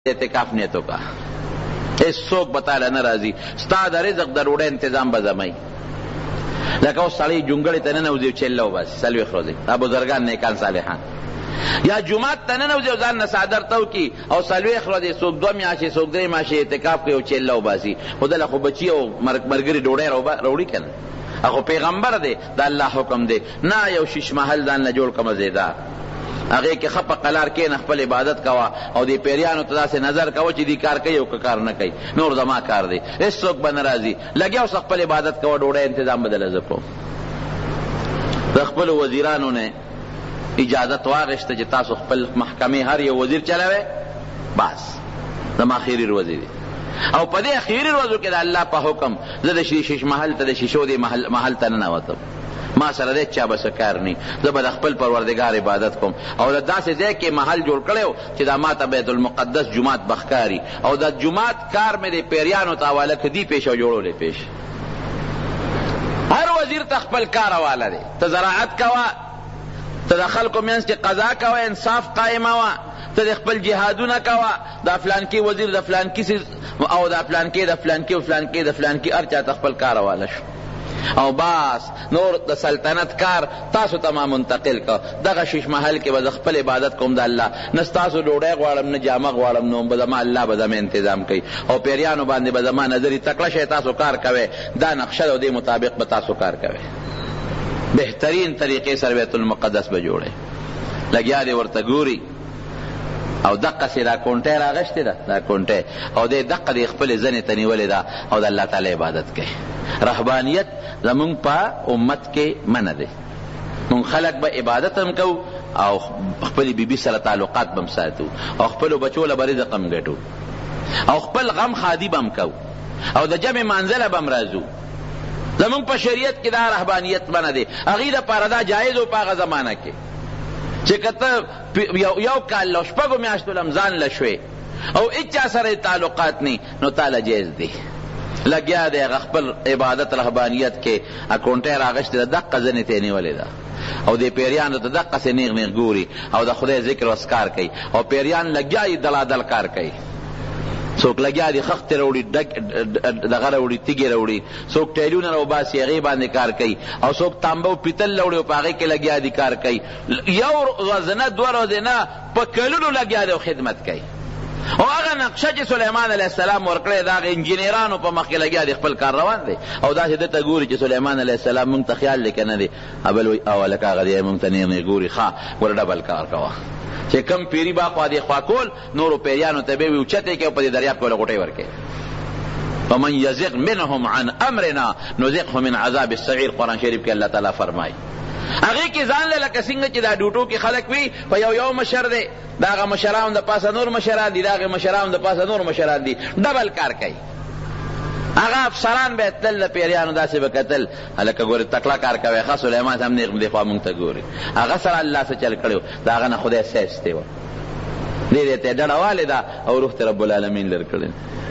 اعتکاف نیتو کا اس سوک بتالا نرازی ستا دا رزق دا روڑے انتظام بزمائی لکه اوس سړی جونګړې ته ننوځي چله وباسي څلوېښت ورځې دا بزرګان نیکان صالحان یا جومات ته ننوځي او ځان نه څادر تو کي او څلوېښت ورځې څوک دوه میاشتې څوک درې میاشتې اعتکاف کوي او چله وباسي خو دله خو بچي او ملګري ډوډۍ راوړي که نه خو پیغمبر دی دا الله حکم دی نه یو شیش محل ځان نه جوړ کړه مزېدار هغې کې ښه په قلار کښېنه خپل عبادت کوه او دې پیریانو ته داسې نظر کوه چې دې کار کوي او که کار نه کوي نور زما کار دی هېڅوک به نه راځي لګیا اوسه خپل عبادت کوه ډوډۍ انتظام به دله زه کوم د خپلو وزیرانو نه اجازت واغېسته چې تاسو خپل محکمې هر یو وزیر چلوئ بس زما اخري ورځې دي او په دې اخري ورځو کې د الله په حکم زه د شیش محل ته د شیشو دې محل ته ننوتم ما سره دې چا به څه کار نه زه به د خپل پروردګار عبادت کوم او د داسې ځای کې محل جوړ کړی و چې دا ما ته بیت المقدس جومات بښکاري او د جومات کار مې د پیریانو ته حواله کړي پیش او جوړولی پیش هر وزیر ته خپل کار حواله دی ته زراعت کوه ته د خلکو منځ کې قضا کوه انصاف قایموه ته د خپل جهادونه کوه دا فلانکي وزیر د فلانکي او دا فلانکي د فلانکي او فلانکي د فلانکي هر چا ته خپل کار حواله شو او باس نور د سلطنت کار تاسو ته ما منتقل که دغه شیش محل کې به خپل عبادت کوم د الله نه ستاسو ډوډۍ غواړم نه جامه غواړم نو به زما الله به زما انتظام کوي او پیریانو باندې به زما نظري تکړه شی تاسو کار کوئ دا نقشه ده او دې مطابق به تاسو کار کوئ بهترین طریقې سره بیت المقدس به جوړئ لګیا دی ورته ګوري او دقسې دا کونټۍ راغشتې ده دا کونټۍ او دی دقه دی خپلې زنې ته نیولې ده او د الله تعالی عبادت کوي رهبانیت زمونږ په امت کې منع دی مونږ خلک به عبادت هم کوو او خپلې بیبي سره تعلقات به هم ساتو او خپلو بچو له به رزق هم ګټو او خپل غم خادي به هم کوو او د جمع منزله به هم راځو زمونږ په شریعت کې دا رهبانیت منع دی هغې دپاره دا جایز و په هغه زمانه کې چې که ته یو کال له شپږو میاشتو لمځان له شوې او هېچا سره تعلقات نه نو تاله جایز دی لګیا دی هغه خپل عبادت رهبانیت کې کونټۍ راغشتې ده دقه زنې ته یې نیولې ده او دې پیریانو ته دقسې نیغ نیغ ګوري او د خدای ذکر وسکار کوي او پیریان لګیا یې دلادل کار کوي څوک لګیا دي خښتې راوړي دغه راوړي تیږې راوړي څوک ټیلونه راوباسي هغې باندې کار کوي او څوک تانبه او پیتل راوړي او په هغې کې لګیا دي کار کوي یو ورځ نه دوه ورځې نه په کلونو لګیا دی او خدمت کوي او هغه نقشه چې سلیمان علیه السلام ورکړی د هغه انجینرانو په مخ کې لګیا دی خپل کار روان دی او داسې ده ته ګوري چې سلیمان علیه السلام مونږ ته خیال دی که نه دی بل وایي او لکه هغه دی مونږ ته نیغ نیغ ګوري ښه ګوره ډبل کار کوه چې کم پیری با خوا دی خوا کول نورو پیریانو ته به وي اوچتې کې او په دې دریاب کې وله غوټۍ ورکوي فمن یزغ منهم عن امرنا نزغه من عذاب السعیر قرآن شریف کې الله تعالی فرمایي هغې کې ځان له لکه څنګه چې دا ډوټو کې خلک وي په یو مشر دی د هغه مشرانو د پاسه نور مشران دي د هغې مشرانو د پاسه نور مشران دي ډبل کار کوي هغه افسران به تلل د پیریانو داسې به کتل هلکه ګورې تکړه کار کوی ښه سلیمان هم نیغ دې خوا مونږ ته ګوري هغه سره الله څه چل کړی و د هغه نه خدای سیستې وه دې دې ته ډډه والې ده او روح ته رب العالمین لر کړی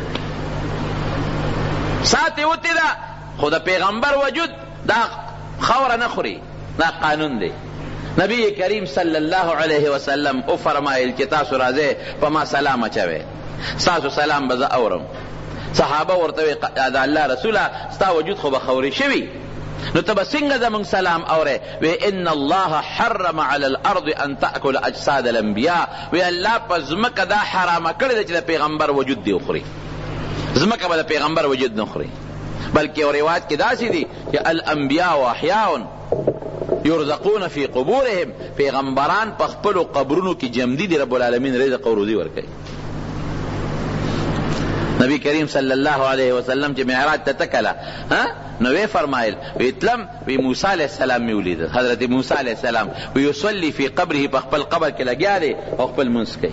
ساتې وتې ده خو د پیغمبر وجود دا خوره نه خوري دا قانون دی نبی کریم صلی الله علیه وسلم او فرمایل چې تاسو راځئ په ما سلام اچوئ ستاسو سلام به زه اورم صحابه ورته وی د الله رسوله ستا وجود خو به خوري شوي نو ته به څنګه زموږ سلام اورې وی ان الله حرم علی الارض ان تاکل اجساد الانبیاء وی الله په ځمکه دا حرامه کړې ده چې د پیغمبر وجود دی وخوري ځمکه به د پیغمبر وجود نه خوري بلکې یو روایت کې داسې دي چې الانبیاء احیاء یرزقون فی قبورهم پیغمبران په خپلو قبرونو کې جمدي دي رب العالمین رزق او روزي ورکوي نبی کریم صلی الله علیه وسلم چې معراج ته تکله نو وی فرمایل وی تلم وی موسی علیه السلام می ولید حضرت موسی علیه السلام وی یصلی فی قبره په خپل قبر کې لګیا دی او خپل منځ کوي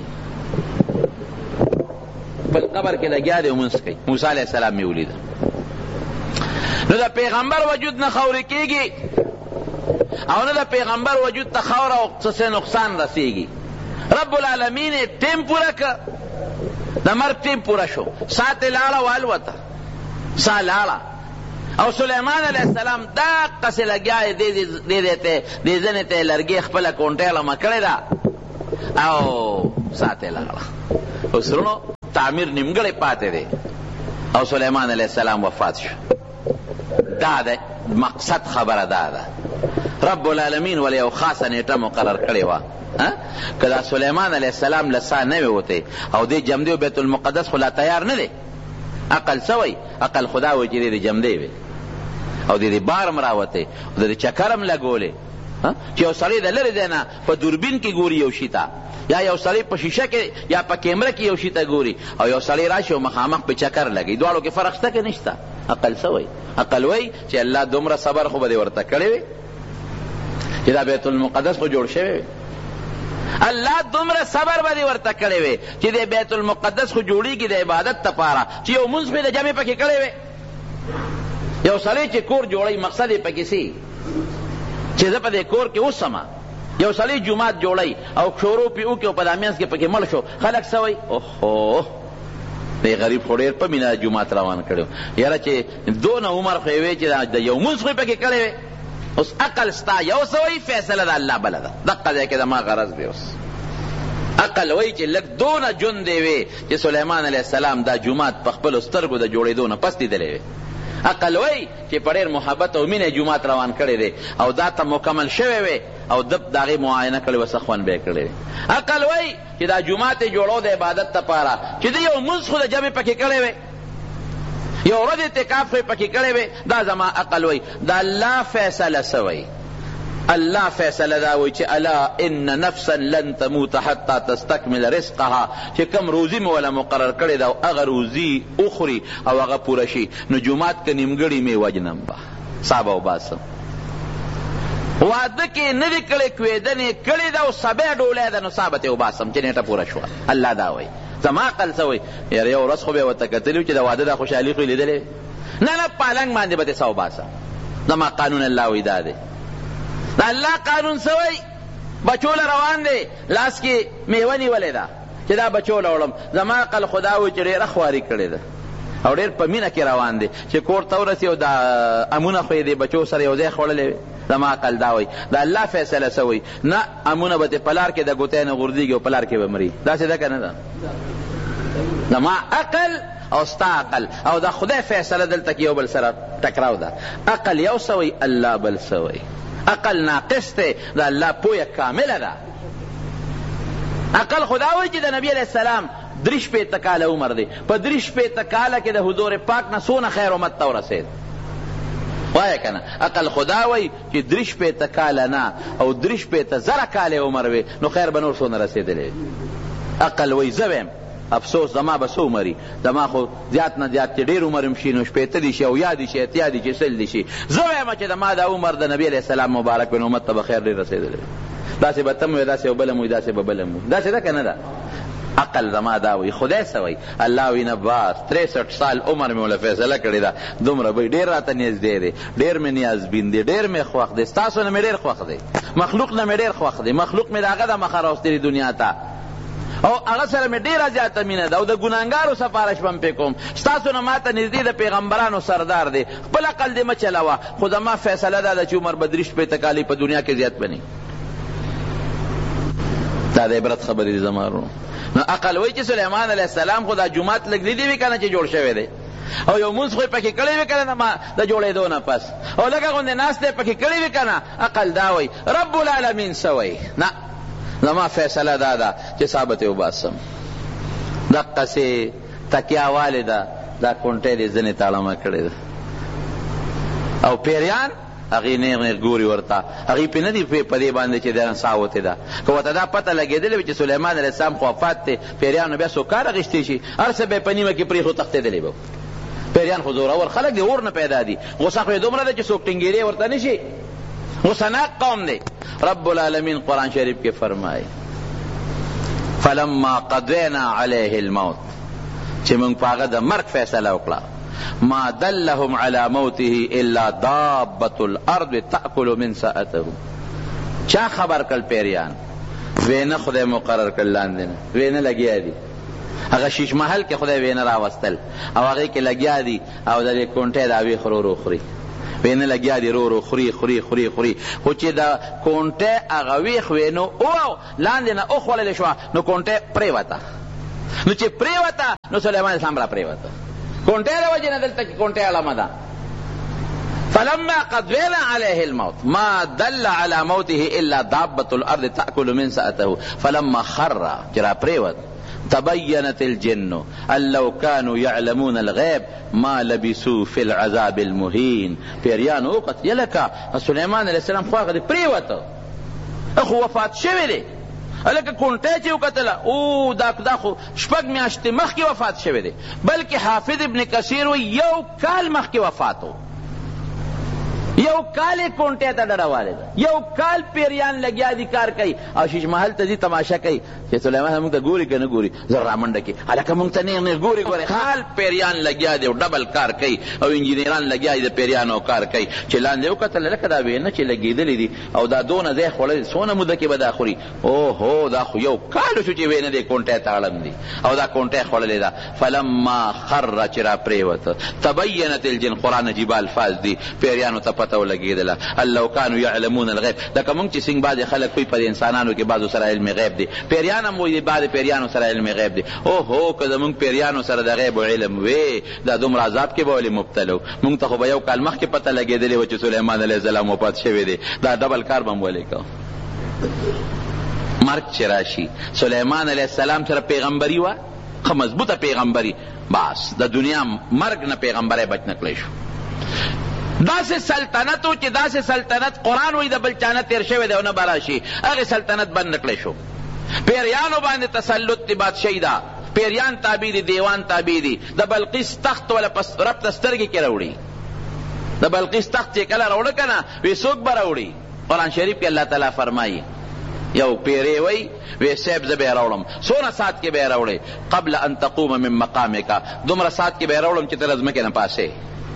خپل قبر کې لګیا دی او منځ کوي موسی علیه السلام می ولید نو د پیغمبر وجود نه خوري کېږي او نه د پیغمبر وجود ته خور او څه نقصان رسیږي رب العالمین ټیم پوره که د مرګ ټیم پوره شو ساعت یې لاړه والوته سا لاړه او سلیمان علیه السلام دقسې لګیا یې دې زنې ته یې لرګې خپله کونټۍ لمه کړې ده او ساعت یې لاړه اسرونو تعمیر نیمګړی پاتې دی او سلیمان علیہ السلام وفات شو. دا ده مقصد خبره دا ده. رب العالمین ولی یو خاصه نیټه مقرر کړې وه که دا سلیمان علیہ السلام له سا نه وی وتی او دی جمدی و بیت المقدس خو لا تیار نه دی. عقل سوی عقل خدا وی چې دی جمدی وی او دی بارم راوتی او دی چکرم لګولې چې یو سړی د لرې دی نه په دوربین کې ګوري یو شي ته یا یو سړی په شیشه کې یا په کیمره کې یو شي ته ګوري او یو سړی راشي او مخامخ په چکر لګي. دواړو کې فرق شته که نشته؟ عقل سوی عقل وی چې الله دومره صبر خو به دې ورته کړی وي چې دا بیت المقدس خو جوړ شوی وي. الله دومره صبر به دې ورته کړی وي چې د بیت المقدس خو جوړیږي د عبادت دپاره چې یو مونځ پې د جمع پکې کړی وي. یو سړی چې کور جوړی مقصد یې پکې سي چې زه په دې کور کې اوسمه. یو سړی جومات جوړی او شروع پې وکړي او په دا منځ کې پکې مړ شو خلک څه وایي اوهو دی غریب خو ډېر په مینه جومات روان کړی یاره چې دونه عمر خو یې وی چې د یو مونځ خو یې پکې کړی وی. اوس عقل ستا یو څه وایي فیصله د الله بله ده. دقه ځای کې زما غرض دی. اوس عقل وایي چې لږ دونه جون دی وی چې سلیمان علیہ السلام دا جومات په خپلو سترګو د جوړېدو نه پس لیدلی وی. عقل وی چې په ډېر محبت او مینه جومات روان کړی دی او دا ته مکمل شوی وی او د هغې معاینه کړې وه څه خوند به یې کړی وی. عقل وی چې دا جومات یې جوړو د عبادت دپاره چې د یو مونځ خو د جمع پکې کړی وی یو ورځ اعتکاف خو یې پکې کړی وی. دا زما عقل وی. د الله فیصله څه وی؟ الله فیصله دا وی چې الا ان نفسا لن تموت حتی تستکمل رزقها چې کم روزي مې وله مقرر کړې ده او هغه روزي اخوري او هغه پوره شي نو جومات که نیمګړي مې وجنم به صابه وباسم. واده کې نه دي کړی کوېدنې کړې ده او سبی ډولی ده نو صابه ترې وباسم چې نیټه پوره شوه. الله دا وی. زما عقل څه وی؟ یاره یو ورځ خو به یې ورته کتلي چې د واده دا خوشحالي خو یې لیدلې نه نه پالنګ باندې به ترې څه وباسم. زما قانون الله وی دا دی. د الله قانون څه وی؟ بچو له روان دی لاس کې میوه نیولې ده چې دا بچو له وړم. زما عقل خدا وی چې ډېره خواري کړې ده او ډېر په مینه کې روان دی چې کور ته ورسي او دا امونه خو یې د بچو سره یو ځای خوړلی وي. زما عقل دا وی. د الله فیصله څه وی؟ نه امونه به ترې په لار کې د ګوتی نه غورځېږي او په لار کې به مري. داسې ده که نه ده؟ زما عقل او ستا عقل او دا خدای فیصله دلته کې یو بل سره ټکراو ده. عقل یو څه وی الله بل څه وی. عقل ناقص دی د الله پویه کامله ده. عقل خدا وی چې د نبی علیہ السلام 63 کاله عمر دی. په 63 کاله کې د حضور پاک نه څونه خیر امت ته ورسېد وایه که نه؟ عقل خدا وی چې 63 کاله نه او 63,000 کاله عمر وی نو خیر به نور څونه رسېدلی. عقل وی زه ویم افسوس زما به څه عمري زما خو زیات نه زیات چې ډېر عمر م شي نو 80 دي شي او یا دي شي اتیا دي چې 100 دي شي. زه وایم چې زما دا عمر د نبي علیہ السلام مبارک وي نو امت ته به خیر ډېر رسېدلی. داسې به تم وي داسې به بله م وي داسې به بله م وي. داسې ده که نه ده؟ عقل زما دا وی. خدای څه وی؟ الله وی نه بس 63 سال عمر مې وله فیصله کړې ده دومره به ډېر راته نږدې دی ډېر مې نیازبین دی ډېر مې خوښ دی. ستاسو نه مې ډېر خوښ دی مخلوق نه مې ډېر خوښ دی. مخلوق مې د هغه د مخه راوستلي دنیا ته او هغه سره مې ډېره زیاته مینه ده او د ګناهګارو سفارش به م پې کوم. ستاسو نه ما ته نږدې د پیغمبرانو سردار دی. خپل عقل دې مه چلوه خو زما فیصله دا ده چې عمر به 63 کالې په دنیا کې زیات بني. دا د عبرت خبرې دي زما ورونو. نو عقل وی چې سلیمان علیہ السلام خو دا جومات لږ لیدی وي که نه چې جوړ شوی دی او یو مونځ خو یې پکې کړی وي که نه د جوړېدو نه پس او لږه غوندې ناست دی پکې کړی وي که نه. عقل دا وی. رب العالمین څه وی؟ نه زما فیصله دا ده چې ثابت یې وباسم. دقسې تکیه والې ده دا کونټۍ دې ځنې تاړمه کړې ده او پیریان هغې نیغ نیغ ګوري ورته هغې پې نه دي په دې باندې چې د سا وتې ده. که ورته دا پته لګېدلې وي چې سلیمان علیه السلام خو وفات دی پیریانو بیا څوک کار اخیستی شي هر څه به یې په نیمه کې پرېښو تښتېدلی به. پیریان خو زورور خلک دي اور نه پیدا دي. غوسه خو یې دومره ده چې څوک ټینګېرې ورته نه شي. غوسناک قوم دی. رب العالمین قرآن شریف کې فرمایي فلما قضینا علیه الموت چې موږ په هغه د مرګ فیصله وکړه ما دلهم على موته الا دابة الارض تأكل من ساعته. چا خبر کل پیریان؟ وینه خدای مقرر کل لاندې نه وینه لګیا دي هغه شیش محل کې خدای وینه راوستل او هغې کې لګیا دي او د دې کونټۍ د هغې خرو خوري وینه لګیا دي رو خوري خوري خوري خوري خو چې د کونټۍ هغه ویښ وینو او لاندې نه وخوړلی شوه نو کونټۍ پرېوته نو چې پریوته نو سلیمان اسلام را پریوته کونټه د وجې نه دلته کې کونټه علامه ده. فلما قضينا عليه الموت ما دل على موته الا دابة الارض تأكل من سأته فلما خر جرا پریوت تبینت الجن ان لو كانوا يعلمون الغیب ما لبثوا في العذاب المهین. پیریان وقت یلکا سلیمان علیہ السلام خواغ دی پریوت اخو وفات شوی دی لکه کونټه چې وکتله او دا خو شپږ میاشتې مخکې وفات شوی دی بلکې حافظ ابن کثیر وی یو کال مخکې وفاتو یو کال کونټه ته ډرواله ده یو کال پیریان لګیا دي کار کوي او شیش محل ته دي تماشا کوي چې سلیمان موږ ته ګوري که نه ګوري زر رامنډه کې هلکه موږ ته نه ګوري کال پیریان لګیا دي او ډبل کار کوي او انجینران لګیا دي د پیریانو کار کوي چې لاندې وکتله لکه دا وینه چې لګېدلې دي او دا دونه ځای خوړلی څونه موده کې به دا خوري اوهو دا خو یو کال شو چې وینه دی کونټه ته اړم دي او دا کونټه خوړلې ده. فلما خر چې را پریوته تبینت الجن قرآن عجیب الفاظ دي پیریانو ته پته ولګېدله ان لو كانوا يعلمون الغیب لکه موږ چې څنګه بعضې خلک کوي په انسانانو کې بعضو سره علم غیب دی پیریان هم وایي بعضې پیریانو سره علم غیب دی. اوهو که زموږ پیریانو سره د غیب و علم وی دا دومره عذاب کې به ولې مبتلا و موږ ته خو به یو کال مخکې پته لګېدلې وه چې سلیمان علیه السلام وفات شوی دی دا ډبل کار به م ولې کو. مرګ چې راشي سلیمان علیه السلام سره پیغمبري وه ښه مضبوطه پیغمبري بس د دنیا مرګ نه پیغمبری بچ نه کړی شو. داسې سلطنت و چې داسې سلطنت قرآن وی د بل چانه تیر شوی دی او نه به راشي هغې سلطنت بند نه کړی شو. پیریانو باندې تسلط دی بادشاهي ده پیریان تابع دي دیوان تابع دي د بلقیس تخت ولا رب ته سترګې کې راوړي د بلقیس تخت چې کله راوړه که نه وی څوک به راوړي قرآن شریف کې الله تعالی فرمایي یو پیری وی وی سیب زه به یې راوړم څونه ساعت کې به یې راوړې قبل ان تقوم من مقامک دومره ساعت کې به یې راوړم چې ته د ځمکې نه پاسې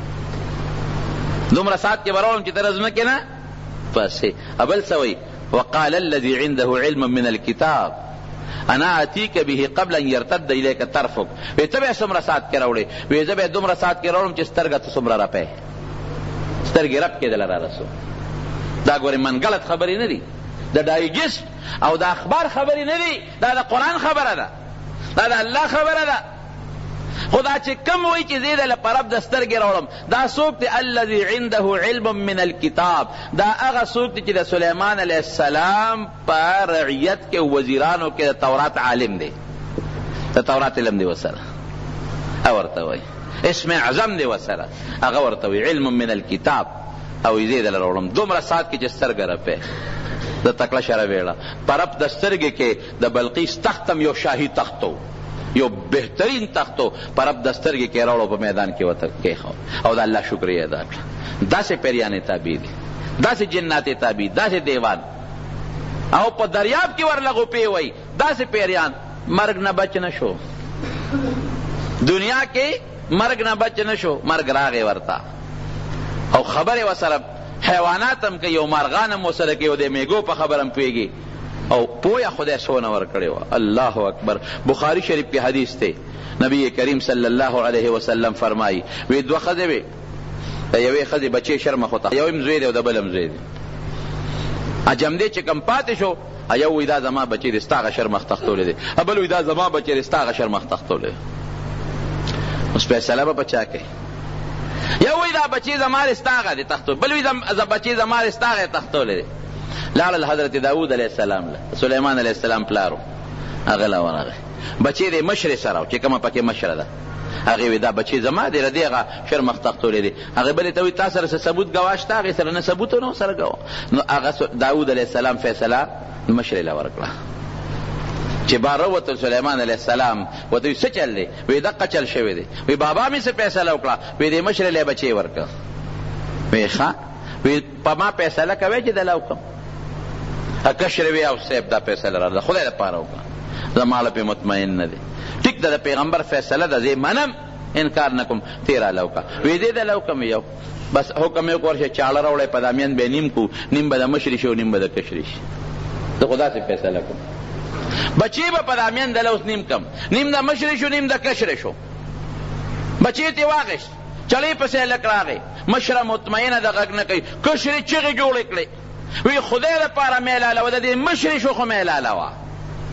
دومره ساعت کې به راوړم چې ته د ځمکې نه پاسې. ابل سوی وقال الذي عنده علم من الكتاب انا اتيك به قبل ان يرتد اليك طرفك وی ته به څومره ساعت کې راوړې وی زه به دومره ساعت کې راوړم چې سترګه ته څومره رپې سترګې رپ کېدله را رسو. دا ګورې من غلط خبرې نه دي د ډایجسټ او د اخبار خبرې نه دي دا د قرآن خبره ده دا د الله خبره ده. خدا چې کم وی چې زه دله په رب د سترګې راوړم دا څوک دی الذي عنده علم من الكتاب دا هغه څوک دی چې د سلیمان علیه السلام په رعیت کې وزیرانو کې د تورات عالم دی د تورات علم دی ورسره او ورته وایي اسم اعظم دی ورسره هغه ورته وایي علم من الكتاب او زه دله راوړم دومره ساعت کې چې سترګه رپې د تکړه شره ویړه په رب د سترګې کې د بلقیس تختم یو شاهي تختو یو بهترین تختو پر اب دسترګې کې راوړو په میدان کې وته کېښود او د الله شکریه ادا کړه. داسې پیریانې تابع دي داسې جناتې تابع داسې دیوان او په دریاب کې ورلغو پی وی داسې پیریان مرګ نه بچ نه شو دنیا کې مرګ نه بچ نه شو مرګ راغې ورته او خبرې ورسره حیوانات هم کوي او مارغان هم ورسره کوي او د میږو په خبر هم پوهېږي او پویا خدای سونه ورکړی وه. الله اکبر. بخاری شریف کې حدیث دی نبی کریم صلی الله علیه وسلم فرمایي وی دوه ښځې وې د یوې ښځې بچې شرمه خو ته یو هم زوی دی او د بل هم زوی دی عجم دی چې کم پاتې شو یو وی دا زما بچې دی ستا هغه شرمخ تختولی دی بل وی دا زما بچې دی ستا هغه شرمخ تختولی دی. اوس فیصله به په چا کوي یو وی دا بچې زما دی ستا هغه دی تختولی بل وی بچې زما دی ستا هغه تختولی دی. لاړل حضرت داود علیه السلام له سلیمان علیه السلام پلارو هغه له ورغی بچې د مشرې سره چې کومه پکې مشره ده هغې وی دا بچې زما دی ردې هغه شرمخ تختولی دی هغې بلې ته وی تا سره څه ثبوت ګواه شته هغې سره نه ثبوت نه سره ګواه نو هغه داود علیه السلام فیصله مشرې له ورکړه چې بار ووتل سلیمان علیه السلام ورته وی څه چل دی وی دقه چل شوی دی وی بابا مې څه فیصله وکړه وی دې مشرې له بچې ورکړه وی ښه وی په ما فیصله کوی چې دله وکړم کشر وی او صاحب دا فیصله را ده خدای دپاره وکړه زما له پې مطمئن نه دی ټیک ده د پیغمبر فیصله ده زه منم انکار نه کوم تیراله وکړه وی دې دله وکړم یو بس حکم یې وکړ چې چاړه راوړی په دامیان به نیم کو نیم به د مشري شي او نیم به د کشري شي زه خو داسې فیصله کوم بچې به په دامیان دله اوس نیم کم نیم د مشري شو نیم د کشري شو بچې تې واغېست چړې پسې هلک راغی مشره مطمئنه د غږ نه کوي کشري چغې جوړې کړې وی خدای دپاره میلاله وه د دې مشرې شو خو میلاله وه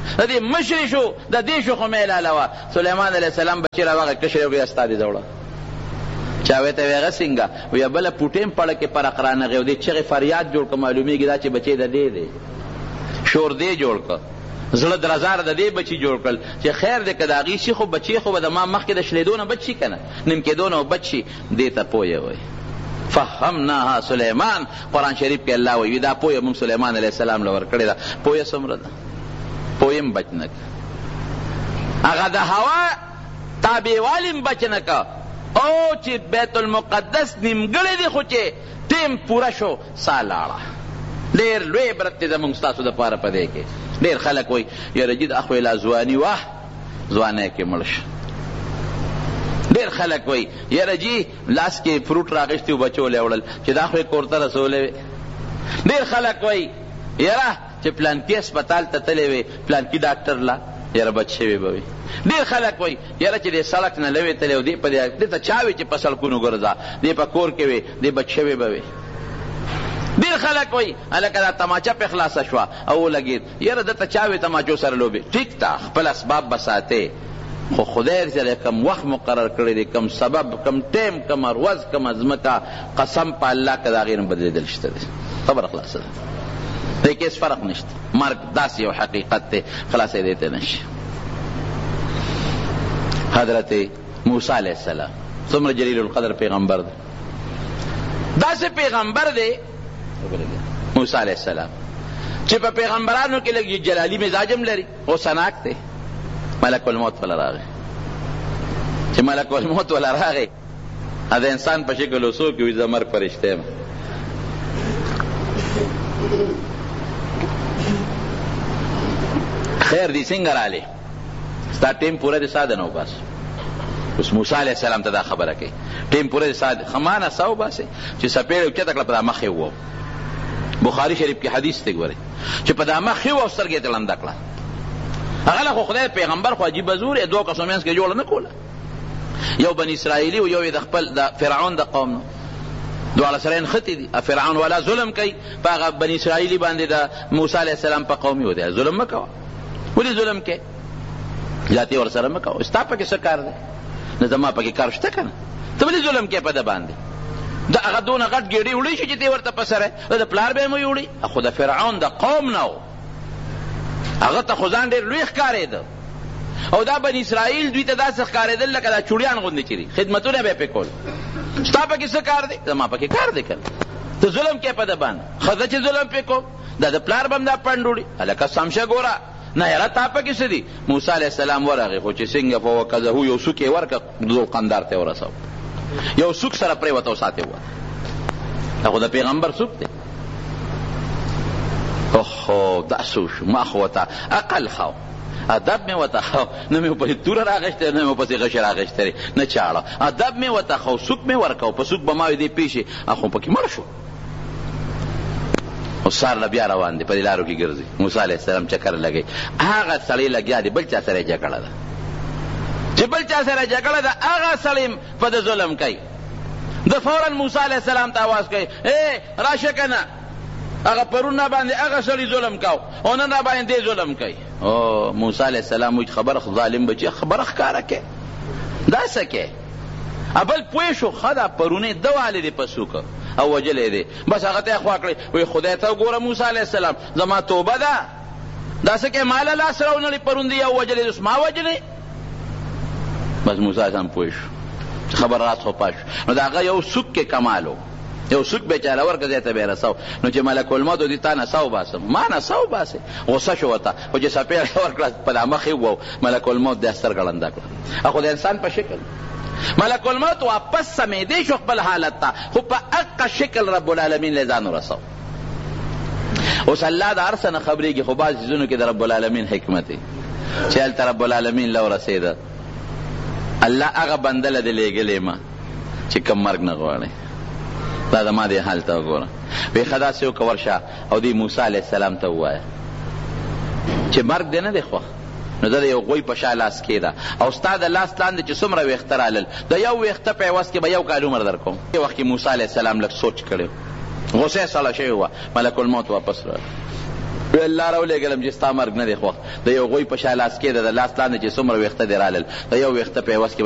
د دې مشر شو د دې شو خو میلاله وه سلیمان علیه السلام بچی راوغی کشر یې وکړې ستا دې دوړه چا وی ته وی هغه څنګه وی بله پوټیم پړه کې فرق رانغی او دې چغې فریاد جوړ که معلومیږي دا چې بچی د دې دی شور دې جوړ که زړه درزار د دې بچی جوړ کړل چې خیر دی که د هغې شي خو بچی خو به د ما مخکې د شلېدو نه بچ شي که نه نیم کېدو نه بچ شي دې ته پویه وایي فهمناها سلیمان قرآن شریف کې الله وایي دا پویه موږ سلیمان علیه السلام له ورکړې ده پویه څومره ده پویه هم بچ نه که هغه د هوا تابعوالي هم بچ نه که او چې بیت المقدس نیمګړی دی خو چې ټیم پوره شو سا لاړه ډېر لوی عبرت دی زموږ ستاسو دپاره په دې کې ډېر خلک وایي یاره جي دا خو یې لا ځواني وه ځوانی کې مړ شه ډېر خلک وایي یاره جي لاس کې فروټ راغېښتي و بچو له وړل چې دا خو یې کور ته رسولی وې ډېر خلک وایي یاره چې پلانکي اسپتال ته تللی وې پلانکي ډاکټر لا یاره بچ شوی به وي ډېر خلک وایي یاره چې دې سړک نه لوې تللی او دې ته چا وي چې په سړکونو ګرځه دې په کور کې وي دې بچ شوی به وي ډېر خلک وایي هلکه دا تماچه پې خلاصه شوه او ولګېد یاره دته چا وي تماچو سره لوبې ټیک ده خپل اسباب به ساتې خو خدای سره کم وخت مقرر کړی دی کم سبب کم ټیم کم ورځ کم ځمکه قسم په الله که د هغې نه بدلېدل شته دی خبره خلاصه ده دې کې هېڅ فرق نشته مرګ داسې یو حقیقت دی خلاصېدی ته نشي حضرت موسی علیه السلام څومره جلیل القدر پیغمبر دی داسې پیغمبر دی موسی علیه السلام چې په پیغمبرانو کې لږ جلالي مزاج هم لري غصناک دی ملک الموت ولا راغی چې ملک الموت ولا راغی د انسان په شکل اوسو کې وي زه مرګ فرشته یم خیر دی څنګه رالی ستا ټیم پوره دی ساده نه وباس اوس موسی علیه السلام ته دا خبره کوي ټیم پوره دی ساده خمانه سا وباسې چې څپېړه اوچته کړه په دا مخ یې ووم بخاري شریف کې حدیث دی ګورئ چې په دا مخ یې وو سترګې یې تړنده کړه هغه له خو خدای پیغمبر خو عجیبه زور یې دوه کسو منځ کې جوړه نه کوله یو بني اسرائیلي او یو یې د خپل د فرعون د قوم نه دواړه سره نښتې دي فرعون والا ظلم کوي په هغه بني اسرائیلي باندې د موسی علیه السلام په قوم یې ودی ظلم مه کوه ولې ظلم کوې زیاتې ورسره مه کوه ستا پکې څه کار دی نه زما پکې کار شته که نه ته ولې ظلم کوې په ده باندې د هغه دونه غټ ګېډې وړی شي چې دی ورته په سره د پلار به یې مه وړي خو د فرعون د قوم نه و هغه ته خو ځان ډېر لوی ښکارېده او دا بني اسرائیل دوی ته داسې ښکارېدل لکه دا چوړیان غوندې چې دي خدمتونه به یې پې کول ستا پکې څه کار دی زما پکې کار دی که ته ظلم کوې په ده باندې ښځه چې ظلم پې کوم دا د پلار به هم دا پنډ وړي هلکه سم شه ګوره نه یاره تا پکې څه دي موسی علیه السلام ورغی خو چې څنګه فوکزهو یو سوک یې ورکړه ذوالقندار ته یې ورسو یو سوک سره پرېوته او ساتې ووته دا خو د پیغمبر سوک دی اوهو دا څه شو ما خو ورته عقل ښه ادب مې ورته ښه نه مې ورپسې توره راغېښتې نه مې ورپسې غشې راغېښتې نه چاړه ادب مې ورته ښه سوک مې ورکو په سوک به ما وې دې پېښې خو پکې مړ شو او سار له بیا روان دی په دې لارو کې ګرځي موسی علیه السلام چکر لګوي هغه سړی لګیا دی بل چا سره یې جګړه ده چې بل چا سره جګړه ده هغه سړی په ده ظلم کوي ده فورا موسی علیه السلام ته آواز کوي راشه که نه هغه پرون را باندې هغه سړي ظلم کو او نن را باندې دې ظلم کوي او موسی علیه السلام وایي خبره ظالم بچی خبره ښکاره کې دا څه کې بل پوه شو ښه دا پرونی ده والې دی په سوکه او وجلی دی بس هغه ته یې خوا کړی وایي خدای ته وګوره موسی علیه السلام زما توبه ده دا څه کې ماله لاس راونړي پرون دی او وجلی دی ما وجلی بس موسی علیه السلام پوه شو خبر راس خو پاش نو د هغه یو سوک کې کمال و یو سوک بیچاره ورکه ځای ته به یې رسو نو چې ملک الموت ودي تا نڅا وباسم ما نڅا وباسې غصه شو ورته خو چې څپېړه یې ورکړه په دا مخ یې ووو ملک الموت دې سترګه ړنده کړه خو د انسان په شکل ملک الموت واپس سمیدې شو خپل حالت ته خو په حقه شکل رب العالمین له ځان ورسو اوس الله د هر څه نه خبرېږي خو بعض څیزونو کې د رب العالمین حکمت دی چې هلته رب العالمین له ورسېده الله هغه بنده له دې لېږلې ما چې کم مرګ نه غواړي دا زما دې حال ته وګوره وایي ښه داسې وکړه ورشه او دې موسی علیه السلام ته ووایه چې مرګ دې نه دی خوښ نو دا د یو غوی په شا لاس کېده او ستا د لاس لاندې چې څومره ویښته رالل د یو ویښته په عوض کې به یو کال عمر در کوم دې وخت کې موسی علیه السلام لږ سوچ کړی غصه سړه شوې وه ملک الموت واپس راغی وی الله راولېږلم چې ستا مرګ نه دی خوښ د یو غوی په شا لاس کې د لاس لاندې چې څومره ویښته دې رالل د یو ویښته په عوض کې